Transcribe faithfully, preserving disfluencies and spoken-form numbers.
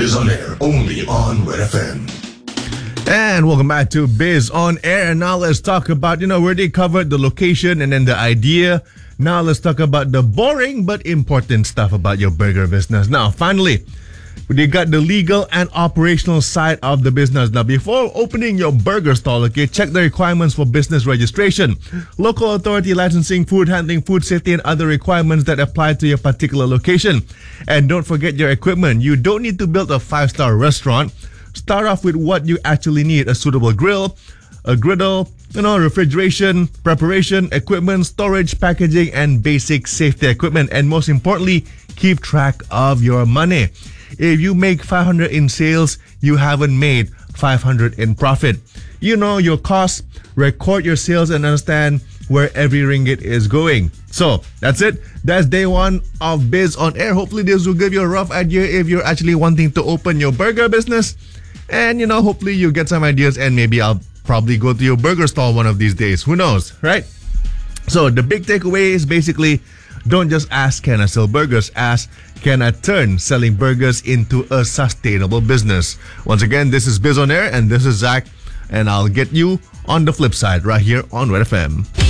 Biz on Air, only on Red F M. And welcome back to Biz on Air. And now let's talk about, you know, we already covered the location and then the idea. Now let's talk about the boring but important stuff about your burger business. Now, finally, we got the legal and operational side of the business. Now, before opening your burger stall, okay, check the requirements for business registration, local authority licensing, food handling, food safety, and other requirements that apply to your particular location. And don't forget your equipment. You don't need to build a five-star restaurant. Start off with what you actually need: a suitable grill, a griddle, you know, refrigeration, preparation, equipment, storage, packaging, and basic safety equipment. And most importantly, keep track of your money. If you make five hundred in sales, you haven't made five hundred in profit. You know your costs, record your sales, and understand where every ringgit is going. So that's it. That's day one of Biz on Air. Hopefully this will give you a rough idea if you're actually wanting to open your burger business. And, you know, hopefully you get some ideas, and maybe I'll probably go to your burger stall one of these days. Who knows, right? So the big takeaway is basically, don't just ask, can I sell burgers? Ask, can I turn selling burgers into a sustainable business? Once again, this is Biz on Air, and this is Zach, and I'll get you on the flip side right here on Red F M.